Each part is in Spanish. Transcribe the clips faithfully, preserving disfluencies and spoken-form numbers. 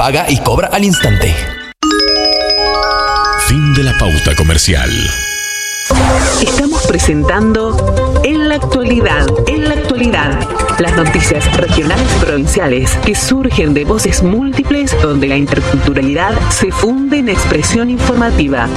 paga y cobra al instante. Fin de la pauta comercial. Estamos presentando En la Actualidad, En la Actualidad, las noticias regionales y provinciales que surgen de voces múltiples donde la interculturalidad se funde en expresión informativa.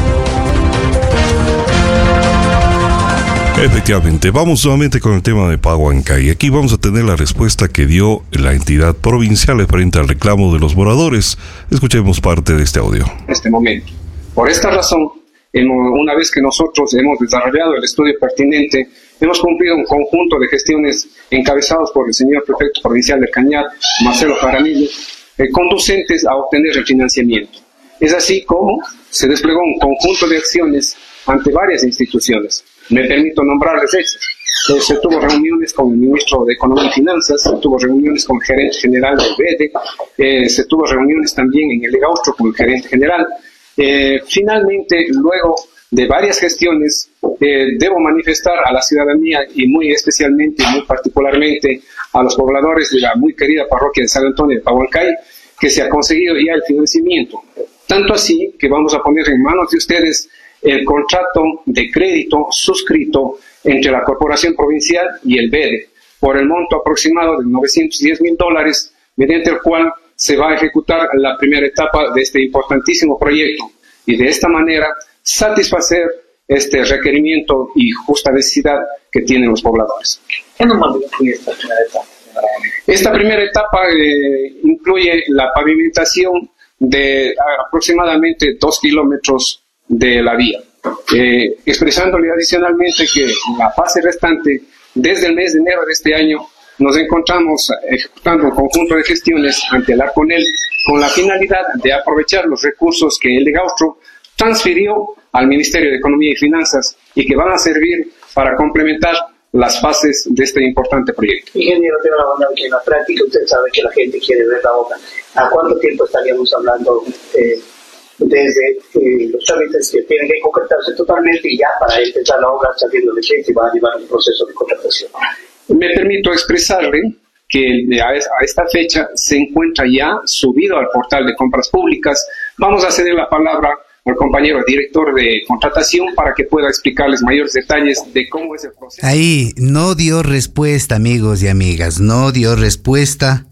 Efectivamente, vamos nuevamente con el tema de Pahuancay. Aquí vamos a tener la respuesta que dio la entidad provincial frente al reclamo de los moradores. Escuchemos parte de este audio. En este momento. Por esta razón, una vez que nosotros hemos desarrollado el estudio pertinente, hemos cumplido un conjunto de gestiones encabezados por el señor prefecto provincial del Cañar, Marcelo Jaramillo, eh, conducentes a obtener el financiamiento. Es así como se desplegó un conjunto de acciones ante varias instituciones. Me permito nombrarles esas. Eh, se tuvo reuniones con el ministro de Economía y Finanzas, se tuvo reuniones con el gerente general del B E D E, eh, se tuvo reuniones también en el Legaustro con el gerente general. Eh, finalmente, luego de varias gestiones, eh, debo manifestar a la ciudadanía y muy especialmente, muy particularmente a los pobladores de la muy querida parroquia de San Antonio de Pahuancay, que se ha conseguido ya el financiamiento. Tanto así que vamos a poner en manos de ustedes el contrato de crédito suscrito entre la Corporación Provincial y el B E D E por el monto aproximado de novecientos diez mil dólares, mediante el cual se va a ejecutar la primera etapa de este importantísimo proyecto y de esta manera satisfacer este requerimiento y justa necesidad que tienen los pobladores. ¿Qué normal incluye esta primera etapa? Esta primera etapa eh, incluye la pavimentación de aproximadamente dos kilómetros de la vía, eh, expresándole adicionalmente que la fase restante desde el mes de enero de este año nos encontramos ejecutando un conjunto de gestiones ante el ARCONEL con la finalidad de aprovechar los recursos que el Legaustro transfirió al Ministerio de Economía y Finanzas y que van a servir para complementar las fases de este importante proyecto. Ingeniero, tengo la bondad que en la práctica usted sabe que la gente quiere ver la obra. ¿A cuánto tiempo estaríamos hablando eh, desde eh, los trámites que tienen que concretarse totalmente y ya para empezar la obra saliendo de gente y va a llevar un proceso de contratación? Me permito expresarle que a esta fecha se encuentra ya subido al portal de compras públicas. Vamos a ceder la palabra al compañero director de contratación para que pueda explicarles mayores detalles de cómo es el proceso. Ahí no dio respuesta, amigos y amigas, no dio respuesta.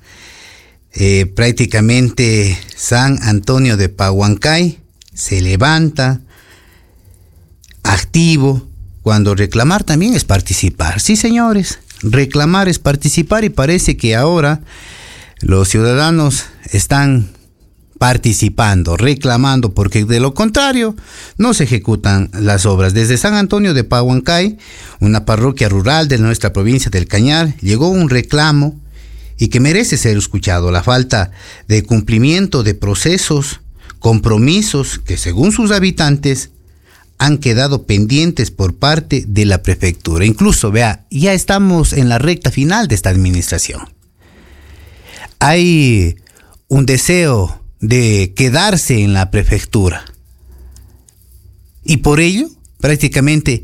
Eh, prácticamente San Antonio de Pahuancay se levanta activo cuando reclamar también es participar. Sí, señores. Reclamar es participar y parece que ahora los ciudadanos están participando, reclamando, porque de lo contrario no se ejecutan las obras. Desde San Antonio de Pahuancay, una parroquia rural de nuestra provincia del Cañar, llegó un reclamo y que merece ser escuchado: la falta de cumplimiento de procesos, compromisos que según sus habitantes han quedado pendientes por parte de la prefectura. Incluso, vea, ya estamos en la recta final de esta administración. Hay un deseo de quedarse en la prefectura. Y por ello, prácticamente,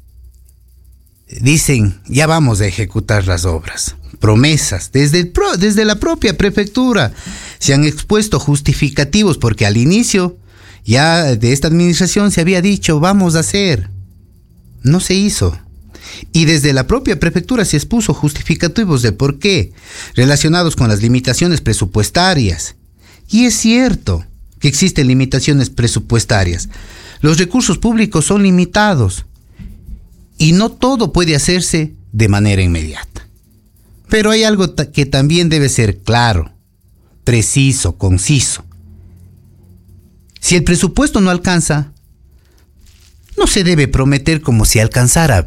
dicen, ya vamos a ejecutar las obras. Promesas, desde, el pro, desde la propia prefectura, se han expuesto justificativos, porque al inicio ya de esta administración se había dicho, vamos a hacer. No se hizo. Y desde la propia prefectura se expuso justificativos de por qué, relacionados con las limitaciones presupuestarias. Y es cierto que existen limitaciones presupuestarias. Los recursos públicos son limitados y no todo puede hacerse de manera inmediata. Pero hay algo ta- que también debe ser claro, preciso, conciso. Si el presupuesto no alcanza, no se debe prometer como si alcanzara.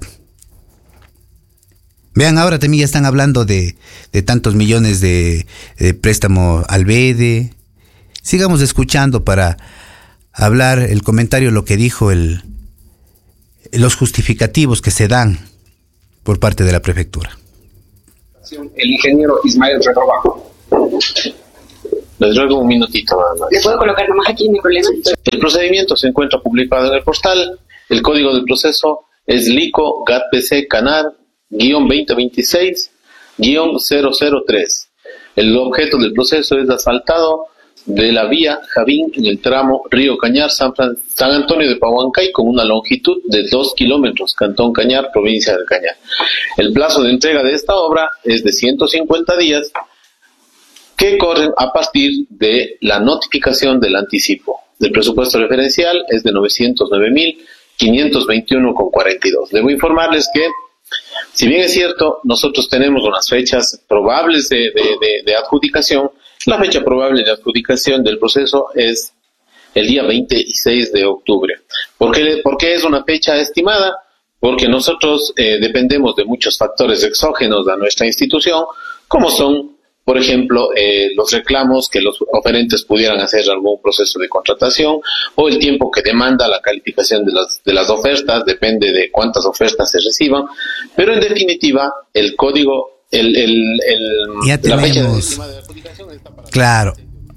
Vean, ahora también ya están hablando de, de tantos millones de, de préstamo al B E D E. Sigamos escuchando para hablar el comentario, lo que dijo el, los justificativos que se dan por parte de la prefectura. El ingeniero Ismael Redobajo. Les ruego un minutito nada más. ¿Le puedo colocar nomás aquí, no hay problema? El procedimiento se encuentra publicado en el portal. El código del proceso es LICO G A T P C Canar guión veinte veintiséis guión cero cero tres. El objeto del proceso es asfaltado de la vía Javín en el tramo Río Cañar, San, Fran- San Antonio de Pahuancay, con una longitud de dos kilómetros, Cantón Cañar, provincia del Cañar. El plazo de entrega de esta obra es de ciento cincuenta días, que corren a partir de la notificación del anticipo. El presupuesto referencial es de novecientos nueve mil quinientos veintiuno con cuarenta y dos. Debo informarles que, si bien es cierto, nosotros tenemos unas fechas probables de, de, de, de adjudicación, la fecha probable de adjudicación del proceso es el día veintiséis de octubre. ¿Por qué, por qué es una fecha estimada? Porque nosotros eh, dependemos de muchos factores exógenos a nuestra institución, como son, por ejemplo, eh, los reclamos que los oferentes pudieran hacer algún proceso de contratación, o el tiempo que demanda la calificación de las, de las ofertas, depende de cuántas ofertas se reciban, pero en definitiva, el código, el, el, el, ya la fecha de, tenemos, de adjudicación está para... Claro.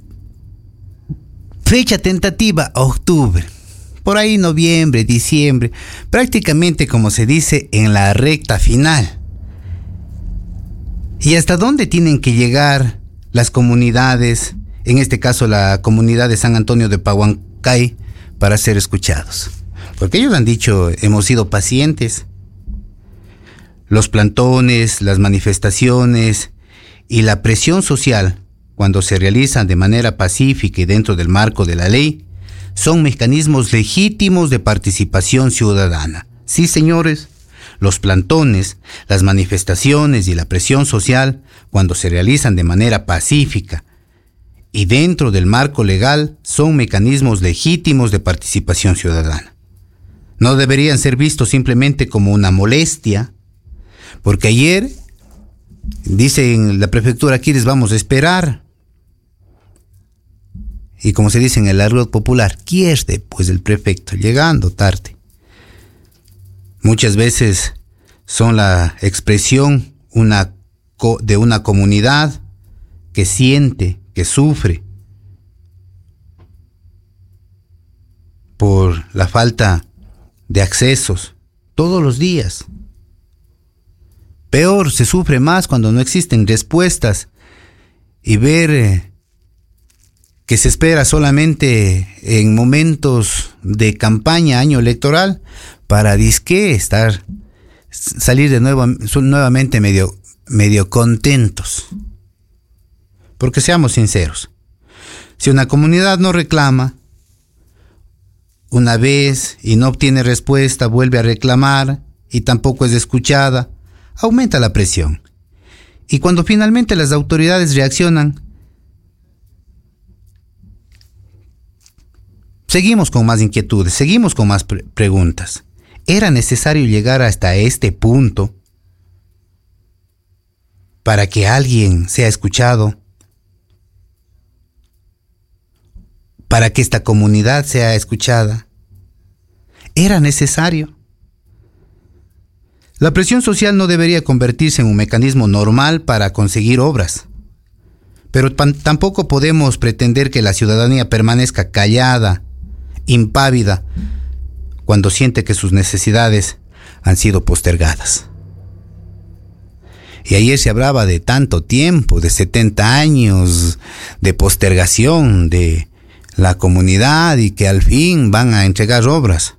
Fecha tentativa, octubre. Por ahí noviembre, diciembre, prácticamente como se dice en la recta final. ¿Y hasta dónde tienen que llegar las comunidades, en este caso la comunidad de San Antonio de Pahuancay, para ser escuchados? Porque ellos han dicho, hemos sido pacientes. Los plantones, las manifestaciones y la presión social, cuando se realizan de manera pacífica y dentro del marco de la ley, son mecanismos legítimos de participación ciudadana. Sí, señores. Los plantones, las manifestaciones y la presión social, cuando se realizan de manera pacífica y dentro del marco legal, son mecanismos legítimos de participación ciudadana. No deberían ser vistos simplemente como una molestia, porque ayer, dice en la prefectura, aquí les vamos a esperar. Y como se dice en el argot popular, quierde pues el prefecto, llegando tarde. Muchas veces son la expresión una co- de una comunidad que siente, que sufre por la falta de accesos todos los días. Peor, se sufre más cuando no existen respuestas y ver eh, que se espera solamente en momentos de campaña, año electoral, para disque estar, salir de nuevo, nuevamente medio, medio contentos. Porque seamos sinceros, si una comunidad no reclama una vez y no obtiene respuesta, vuelve a reclamar y tampoco es escuchada, aumenta la presión. Y cuando finalmente las autoridades reaccionan, seguimos con más inquietudes, seguimos con más pre- preguntas. ¿Era necesario llegar hasta este punto para que alguien sea escuchado? ¿Para que esta comunidad sea escuchada? ¿Era necesario? La presión social no debería convertirse en un mecanismo normal para conseguir obras. Pero pan- tampoco podemos pretender que la ciudadanía permanezca callada, impávida, cuando siente que sus necesidades han sido postergadas. Y ayer se hablaba de tanto tiempo, de setenta años de postergación de la comunidad y que al fin van a entregar obras.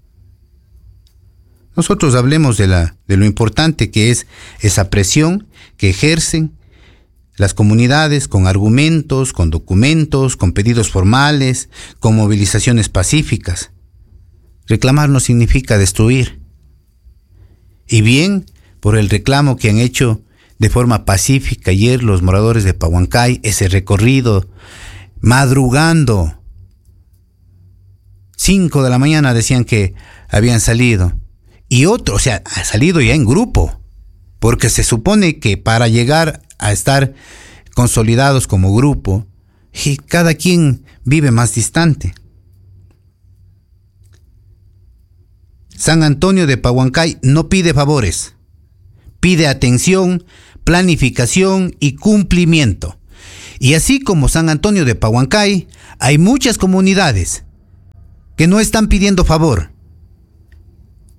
Nosotros hablemos de, la, de lo importante que es esa presión que ejercen las comunidades con argumentos, con documentos, con pedidos formales, con movilizaciones pacíficas. Reclamar no significa destruir. Y bien, por el reclamo que han hecho de forma pacífica ayer los moradores de Pahuancay, ese recorrido, madrugando, cinco de la mañana decían que habían salido. Y otro, o sea, ha salido ya en grupo, porque se supone que para llegar a estar consolidados como grupo, y cada quien vive más distante. San Antonio de Pahuancay no pide favores, pide atención, planificación y cumplimiento. Y así como San Antonio de Pahuancay, hay muchas comunidades que no están pidiendo favor,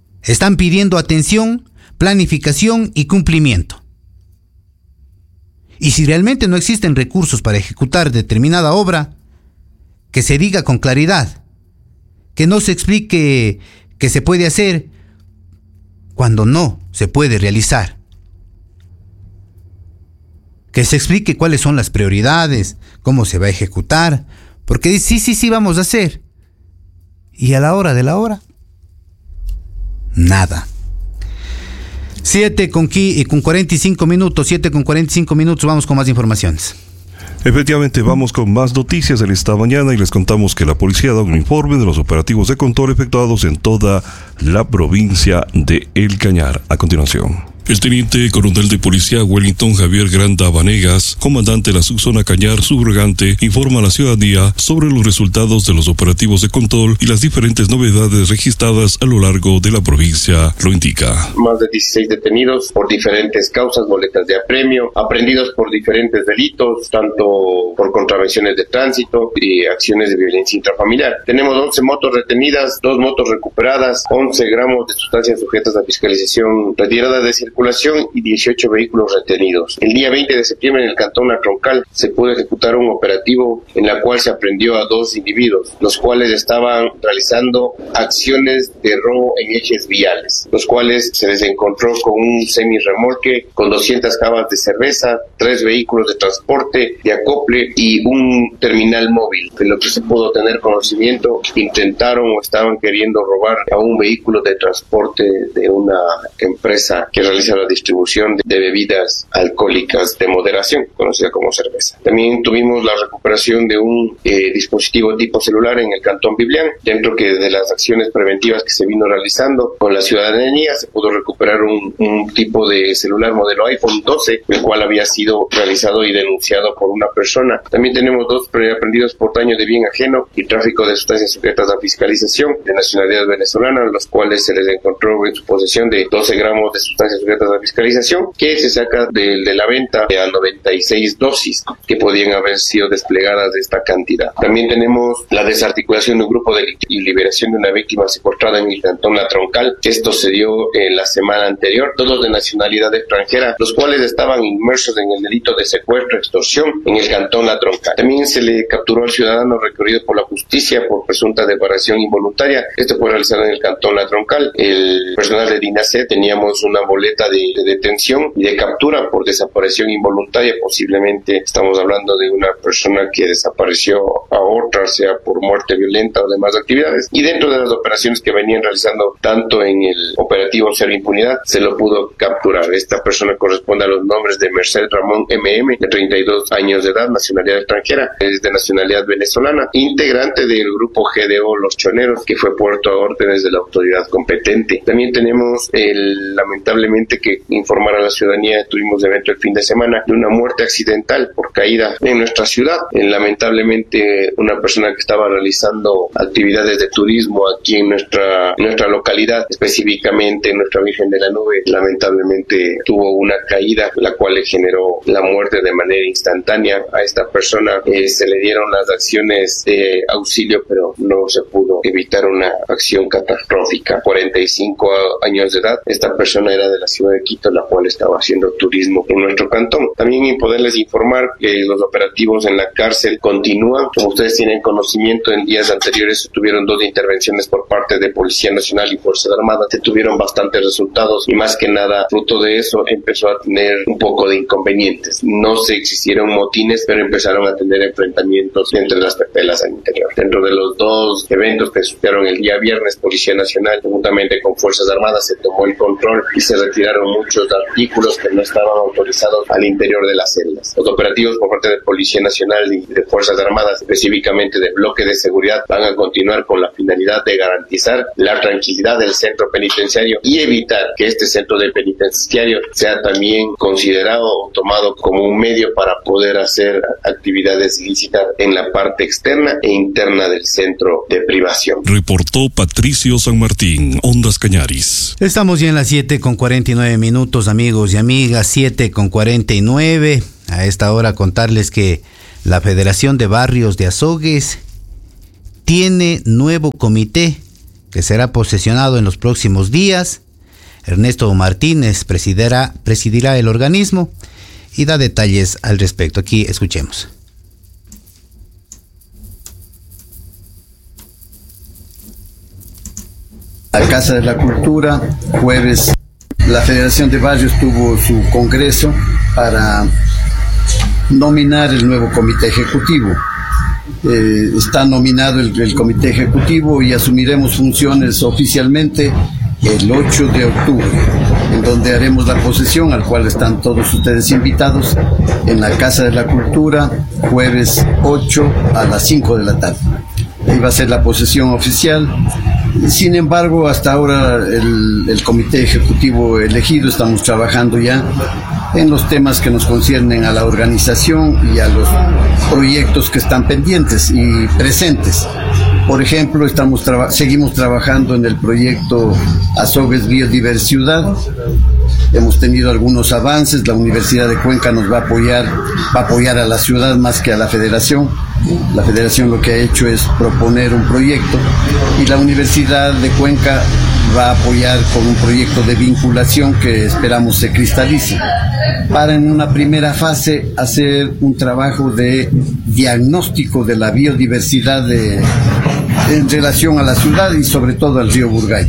están pidiendo atención, planificación y cumplimiento. Y si realmente no existen recursos para ejecutar determinada obra, que se diga con claridad, que no se explique que se puede hacer cuando no se puede realizar. Que se explique cuáles son las prioridades, cómo se va a ejecutar, porque sí, sí, sí vamos a hacer. Y a la hora de la hora, nada. siete con cuarenta y cinco minutos, siete con cuarenta y cinco minutos, vamos con más informaciones. Efectivamente, vamos con más noticias de esta mañana y les contamos que la policía da un informe de los operativos de control efectuados en toda la provincia de El Cañar. A continuación. El teniente coronel de policía Wellington Javier Granda Vanegas, comandante de la subzona Cañar subrogante, informa a la ciudadanía sobre los resultados de los operativos de control y las diferentes novedades registradas a lo largo de la provincia. Lo indica. Más de dieciséis detenidos por diferentes causas, boletas de apremio, aprendidos por diferentes delitos, tanto por contravenciones de tránsito y acciones de violencia intrafamiliar. Tenemos once motos retenidas, dos motos recuperadas, once gramos de sustancias sujetas a fiscalización retiradas de circulación y dieciocho vehículos retenidos. El día veinte de septiembre en el cantón La Troncal se pudo ejecutar un operativo en la cual se aprendió a dos individuos, los cuales estaban realizando acciones de robo en ejes viales, los cuales se les encontró con un semirremolque con doscientas cavas de cerveza, tres vehículos de transporte, de acople y un terminal móvil. De lo que se pudo tener conocimiento, intentaron o estaban queriendo robar a un vehículo de transporte de una empresa que realiza la distribución de bebidas alcohólicas de moderación, conocida como cerveza. También tuvimos la recuperación de un eh, dispositivo tipo celular en el cantón Biblián. Dentro que de las acciones preventivas que se vino realizando con la ciudadanía, se pudo recuperar un, un tipo de celular modelo iPhone doce, el cual había sido realizado y denunciado por una persona. También tenemos dos preaprendidos por daño de bien ajeno y tráfico de sustancias sujetas a fiscalización de nacionalidad venezolana, los cuales se les encontró en su posesión de doce gramos de sustancias sujetas a fiscalización, que se saca de, de la venta a noventa y seis dosis que podían haber sido desplegadas de esta cantidad. También tenemos la desarticulación de un grupo de y liberación de una víctima secuestrada en el cantón La Troncal. Esto se dio en la semana anterior, todos de nacionalidad extranjera, los cuales estaban inmersos en el delito de secuestro, extorsión en el cantón La Troncal. También se le capturó al ciudadano requerido por la justicia por presunta desaparición involuntaria. Esto fue realizado en el cantón La Troncal. El personal de DINASET teníamos una boleta de, de detención y de captura por desaparición involuntaria. Posiblemente estamos hablando de una persona que desapareció a otra, sea por muerte violenta o demás actividades. Y dentro de las operaciones que venían realizando tanto en el operativo Cero Impunidad, se lo pudo capturar. Esta persona corresponde a los nombres de Merced Ramón M M, de treinta y dos años de edad, nacionalidad extranjera, es de nacionalidad venezolana, integrante del grupo G D O Los Choneros, que fue puesto a órdenes de la autoridad competente. También tenemos el, lamentablemente, que informar a la ciudadanía, tuvimos evento el fin de semana de una muerte accidental por caída en nuestra ciudad. Eh, lamentablemente, una persona que estaba realizando actividades de turismo aquí en nuestra, en nuestra localidad, específicamente en nuestra Virgen de la Nube, lamentablemente tuvo una caída, la cual le generó la muerte de manera instantánea. A esta persona eh, se le dieron las acciones de auxilio, pero no se pudo evitar una acción catastrófica. cuarenta y cinco años de edad, esta persona era de la ciudad de Quito, la cual estaba haciendo turismo en nuestro cantón. También poderles informar que los operativos en la cárcel continúan. Como ustedes tienen conocimiento, en días anteriores se tuvieron dos intervenciones por parte de Policía Nacional y Fuerzas Armadas. Se tuvieron bastantes resultados y más que nada, fruto de eso, empezó a tener un poco de inconvenientes. No se existieron motines, pero empezaron a tener enfrentamientos entre las pepelas al interior. Dentro de los dos eventos que sucedieron el día viernes, Policía Nacional, juntamente con Fuerzas Armadas, se tomó el control y se retiraron muchos artículos que no estaban autorizados al interior de las celdas. Los operativos por parte de Policía Nacional y de Fuerzas Armadas, específicamente de bloque de seguridad, van a continuar con la finalidad de garantizar la tranquilidad del centro penitenciario y evitar que este centro de penitenciario sea también considerado o tomado como un medio para poder hacer actividades ilícitas en la parte externa e interna del centro de privación. Reportó Patricio San Martín, Ondas Cañaris. Estamos ya en las siete con cuarenta y nueve minutos, amigos y amigas, siete con cuarenta y nueve. A esta hora contarles que la Federación de Barrios de Azogues tiene nuevo comité que será posesionado en los próximos días. Ernesto Martínez presidirá, presidirá el organismo y da detalles al respecto. Aquí escuchemos. La Casa de la Cultura, jueves, la Federación de Barrios tuvo su congreso para nominar el nuevo comité ejecutivo. Eh, está nominado el, el comité ejecutivo y asumiremos funciones oficialmente el ocho de octubre, en donde haremos la posesión, al cual están todos ustedes invitados, en la Casa de la Cultura, jueves ocho a las cinco de la tarde. Ahí va a ser la posesión oficial. Sin embargo, hasta ahora el, el comité ejecutivo elegido, estamos trabajando ya en los temas que nos conciernen a la organización y a los proyectos que están pendientes y presentes. Por ejemplo, estamos traba- seguimos trabajando en el proyecto Azogues Biodiversidad. Hemos tenido algunos avances. La Universidad de Cuenca nos va a apoyar, va a apoyar a la ciudad más que a la federación. La federación lo que ha hecho es proponer un proyecto y la Universidad de Cuenca va a apoyar con un proyecto de vinculación que esperamos se cristalice, para en una primera fase hacer un trabajo de diagnóstico de la biodiversidad de, en relación a la ciudad y sobre todo al río Burgay.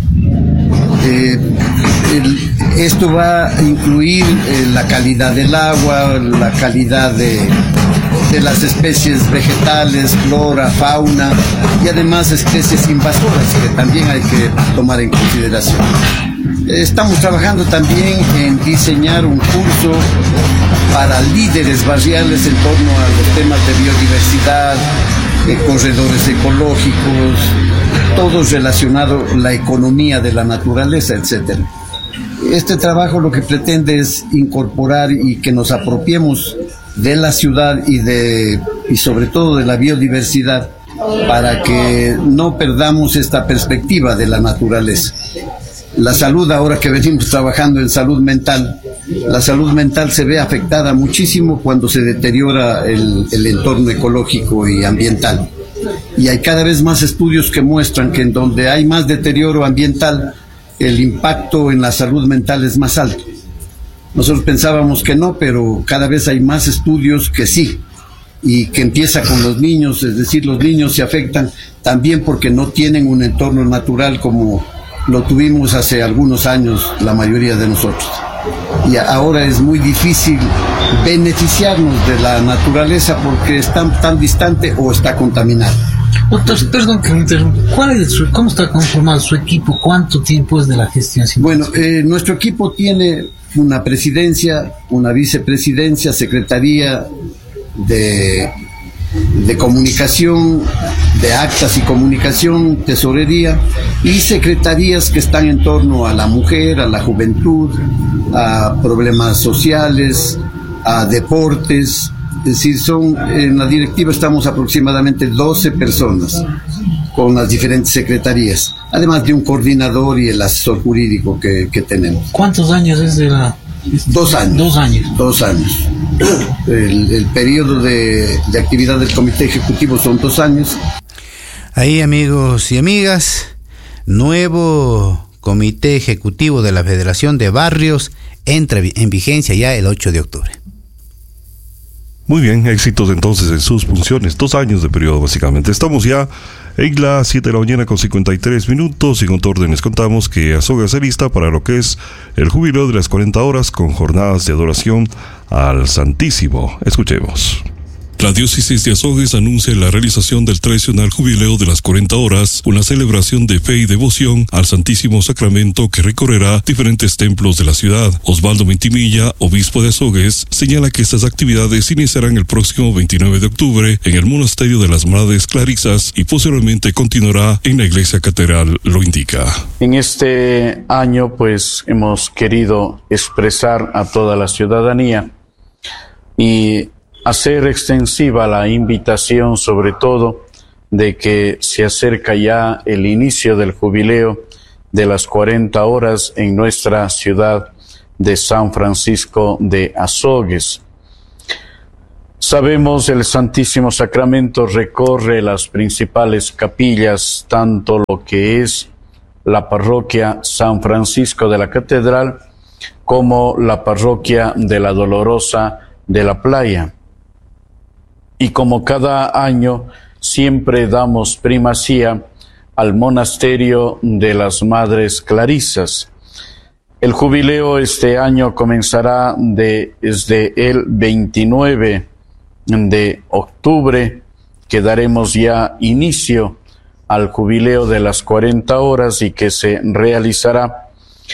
Eh, el, esto va a incluir eh, la calidad del agua, la calidad de, de las especies vegetales, flora, fauna y además especies invasoras que también hay que tomar en consideración. Estamos trabajando también en diseñar un curso para líderes barriales en torno a los temas de biodiversidad, de corredores ecológicos, todo relacionado a la economía de la naturaleza, etcétera. Este trabajo lo que pretende es incorporar y que nos apropiemos de la ciudad y de y sobre todo de la biodiversidad para que no perdamos esta perspectiva de la naturaleza. La salud, ahora que venimos trabajando en salud mental, la salud mental se ve afectada muchísimo cuando se deteriora el, el entorno ecológico y ambiental. Y hay cada vez más estudios que muestran que en donde hay más deterioro ambiental, el impacto en la salud mental es más alto. Nosotros pensábamos que no, pero cada vez hay más estudios que sí, y que empieza con los niños, es decir, los niños se afectan también porque no tienen un entorno natural como lo tuvimos hace algunos años la mayoría de nosotros. Y ahora es muy difícil beneficiarnos de la naturaleza porque está tan distante o está contaminada. Doctor, perdón que me interrumpa. ¿Cuál es su, ¿Cómo está conformado su equipo? ¿Cuánto tiempo es de la gestión? Bueno, eh, nuestro equipo tiene una presidencia, una vicepresidencia, secretaría de, de comunicación, de actas y comunicación, tesorería y secretarías que están en torno a la mujer, a la juventud, a problemas sociales, a deportes. Es decir, son, en la directiva estamos aproximadamente doce personas con las diferentes secretarías, además de un coordinador y el asesor jurídico que, que tenemos. ¿Cuántos años es de la...? Dos años. Dos años. Dos años. El, el periodo de, de actividad del comité ejecutivo son dos años. Ahí, amigos y amigas, nuevo comité ejecutivo de la Federación de Barrios entra en vigencia ya el ocho de octubre. Muy bien, éxitos entonces en sus funciones, dos años de periodo básicamente. Estamos ya en las siete de la mañana con cincuenta y tres minutos y con todo orden les contamos que Azogues se lista para lo que es el jubileo de las cuarenta horas con jornadas de adoración al Santísimo. Escuchemos. La diócesis de Azogues anuncia la realización del tradicional jubileo de las cuarenta horas, una celebración de fe y devoción al Santísimo Sacramento que recorrerá diferentes templos de la ciudad. Osvaldo Ventimilla, obispo de Azogues, señala que estas actividades iniciarán el próximo veintinueve de octubre en el Monasterio de las Madres Clarisas y posteriormente continuará en la Iglesia Catedral, lo indica. En este año, pues, hemos querido expresar a toda la ciudadanía y hacer extensiva la invitación, sobre todo, de que se acerca ya el inicio del jubileo de las cuarenta horas en nuestra ciudad de San Francisco de Azogues. Sabemos el Santísimo Sacramento recorre las principales capillas, tanto lo que es la parroquia San Francisco de la Catedral como la parroquia de la Dolorosa de la playa. Y como cada año, siempre damos primacía al monasterio de las Madres Clarisas. El jubileo este año comenzará de, desde el veintinueve de octubre, que daremos ya inicio al jubileo de las cuarenta horas y que se realizará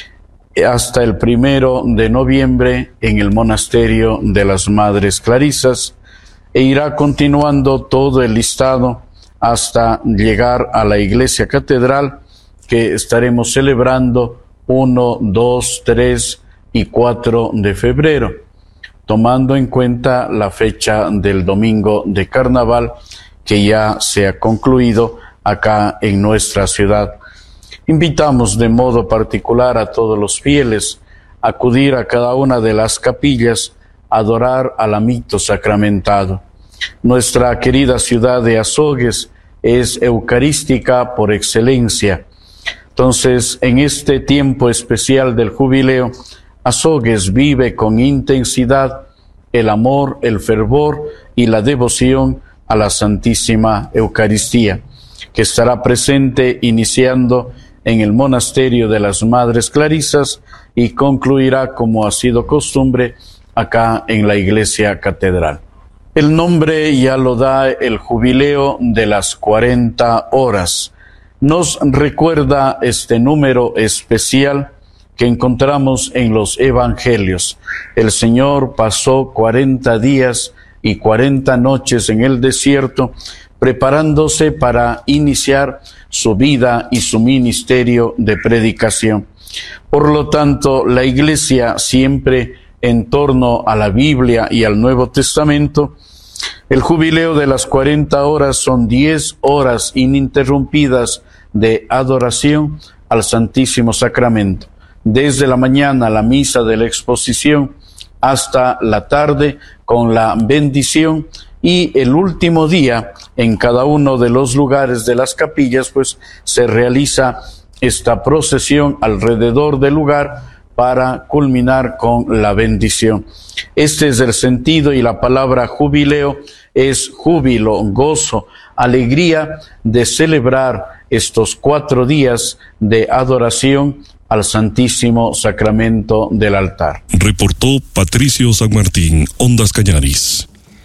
hasta el primero de noviembre en el monasterio de las Madres Clarisas, e irá continuando todo el listado hasta llegar a la iglesia catedral, que estaremos celebrando uno, dos, tres y cuatro de febrero, tomando en cuenta la fecha del domingo de carnaval, que ya se ha concluido acá en nuestra ciudad. Invitamos de modo particular a todos los fieles a acudir a cada una de las capillas a adorar al amito sacramentado. Nuestra querida ciudad de Azogues es eucarística por excelencia. Entonces, en este tiempo especial del jubileo, Azogues vive con intensidad el amor, el fervor y la devoción a la Santísima Eucaristía, que estará presente iniciando en el monasterio de las Madres Clarisas y concluirá, como ha sido costumbre, acá en la iglesia catedral. El nombre ya lo da el jubileo de las cuarenta horas. Nos recuerda este número especial que encontramos en los evangelios. El Señor pasó cuarenta días y cuarenta noches en el desierto, preparándose para iniciar su vida y su ministerio de predicación. Por lo tanto, la Iglesia siempre en torno a la Biblia y al Nuevo Testamento, el jubileo de las cuarenta horas son diez horas ininterrumpidas de adoración al Santísimo Sacramento. Desde la mañana la misa de la exposición hasta la tarde con la bendición, y el último día en cada uno de los lugares de las capillas pues se realiza esta procesión alrededor del lugar para culminar con la bendición. Este es el sentido, y la palabra jubileo es júbilo, gozo, alegría de celebrar estos cuatro días de adoración al Santísimo Sacramento del altar. Reportó Patricio San Martín, Ondas Cañaris.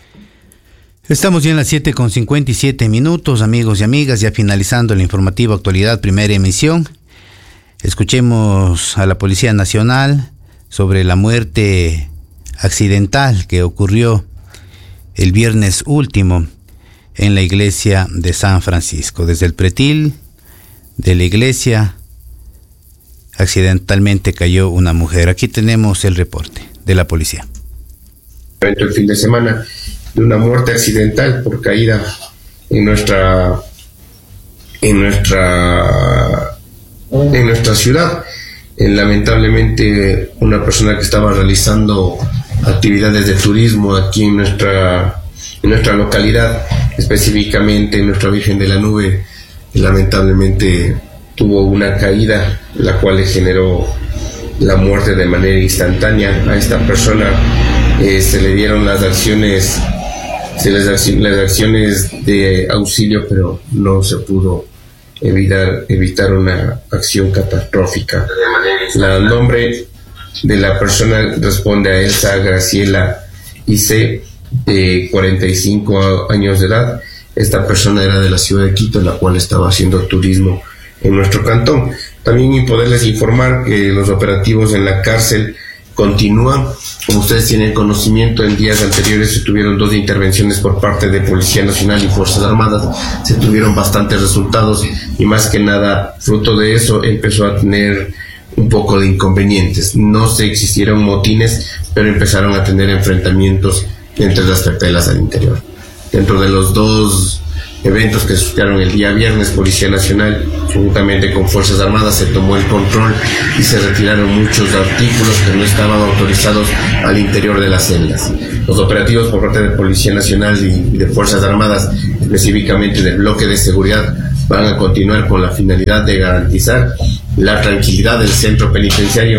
Estamos ya en las siete con cincuenta y siete minutos, amigos y amigas, ya finalizando el informativo Actualidad, primera emisión. Escuchemos a la Policía Nacional sobre la muerte accidental que ocurrió el viernes último en la iglesia de San Francisco. Desde el pretil de la iglesia accidentalmente cayó una mujer. Aquí tenemos el reporte de la policía. El fin de semana de una muerte accidental por caída en nuestra en nuestra en nuestra ciudad. Eh, lamentablemente una persona que estaba realizando actividades de turismo aquí en nuestra en nuestra localidad, específicamente en nuestra Virgen de la Nube, lamentablemente tuvo una caída, la cual le generó la muerte de manera instantánea. A esta persona eh, se le dieron las acciones se les las acciones de auxilio, pero no se pudo evitar evitar una acción catastrófica. El nombre de la persona responde a Elsa Graciela Ice, de cuarenta y cinco años de edad. Esta persona era de la ciudad de Quito, la cual estaba haciendo turismo en nuestro cantón. También poderles informar que los operativos en la cárcel continúan. Como ustedes tienen conocimiento, en días anteriores se tuvieron dos intervenciones por parte de Policía Nacional y Fuerzas Armadas. Se tuvieron bastantes resultados y más que nada, fruto de eso, empezó a tener un poco de inconvenientes. No se existieron motines, pero empezaron a tener enfrentamientos entre las cartelas al interior. Dentro de los dos eventos que suscitaron el día viernes, Policía Nacional, juntamente con Fuerzas Armadas, se tomó el control y se retiraron muchos artículos que no estaban autorizados al interior de las celdas. Los operativos por parte de Policía Nacional y de Fuerzas Armadas, específicamente del bloque de seguridad, van a continuar con la finalidad de garantizar la tranquilidad del centro penitenciario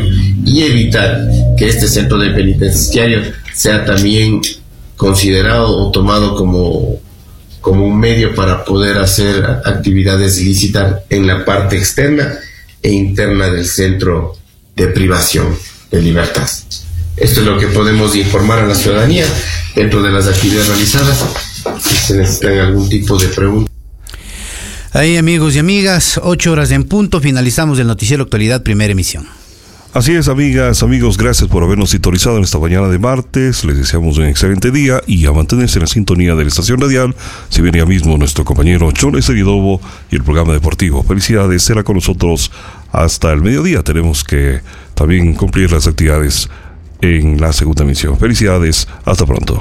y evitar que este centro de penitenciario sea también considerado o tomado como, como un medio para poder hacer actividades ilícitas en la parte externa e interna del centro de privación de libertad. Esto es lo que podemos informar a la ciudadanía dentro de las actividades realizadas. Si se necesitan algún tipo de pregunta. Ahí, amigos y amigas, ocho horas en punto, finalizamos el Noticiero Actualidad, primera emisión. Así es, amigas, amigos, gracias por habernos sintonizado en esta mañana de martes. Les deseamos un excelente día y a mantenerse en la sintonía de la estación radial. Si viene ya mismo nuestro compañero Chole Seguidobo y el programa deportivo. Felicidades, será con nosotros hasta el mediodía. Tenemos que también cumplir las actividades en la segunda emisión. Felicidades, hasta pronto.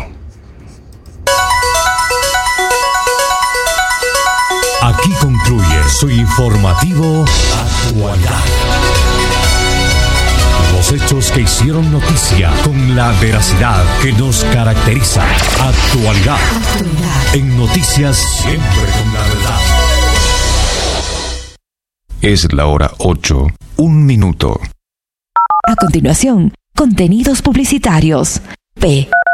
Aquí concluye su informativo Actualidad. Los hechos que hicieron noticia con la veracidad que nos caracteriza. Actualidad. Actualidad. En noticias siempre con la verdad. Es la hora ocho, un minuto. A continuación, contenidos publicitarios. P.